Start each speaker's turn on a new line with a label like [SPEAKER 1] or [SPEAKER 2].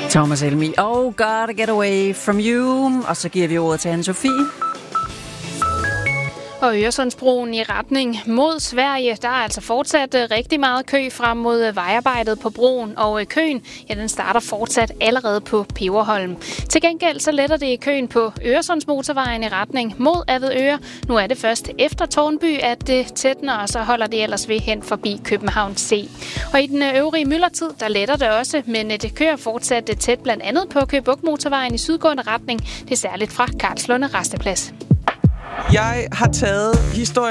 [SPEAKER 1] Thomas Helmig og Gotta Get Away From You. Og så giver vi ordet til Anne-Sophie.
[SPEAKER 2] Og Øresundsbroen i retning mod Sverige, der er altså fortsat rigtig meget kø frem mod vejarbejdet på broen, og køen, ja, den starter fortsat allerede på Peberholm. Til gengæld så letter det i køen på Øresundsmotorvejen i retning mod Avedøre. Nu er det først efter Tårnby, at det tætner, og så holder det ellers ved hen forbi København C. Og i den øvrige myldretid, der letter det også, men det kører fortsat tæt blandt andet på Køge Bugt Motorvejen i sydgående retning. Det er særligt fra Karlslunde Rasteplads.
[SPEAKER 3] Jeg har taget historien